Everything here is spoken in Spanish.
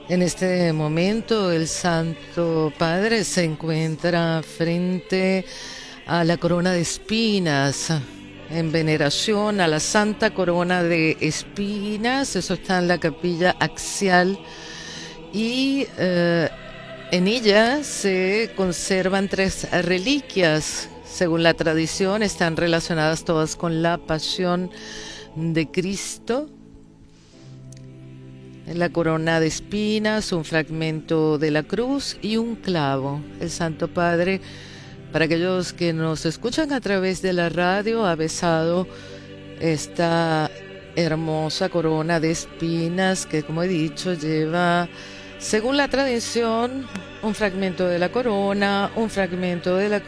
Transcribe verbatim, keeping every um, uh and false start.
En este momento el Santo Padre se encuentra frente a la corona de espinas, en veneración a la Santa Corona de Espinas. Eso está en la capilla axial y eh, en ella se conservan tres reliquias. Según la tradición, están relacionadas todas con la pasión de Cristo. La corona de espinas, un fragmento de la cruz y un clavo. El Santo Padre, para aquellos que nos escuchan a través de la radio, ha besado esta hermosa corona de espinas que, como he dicho, lleva, según la tradición, un fragmento de la corona, un fragmento de la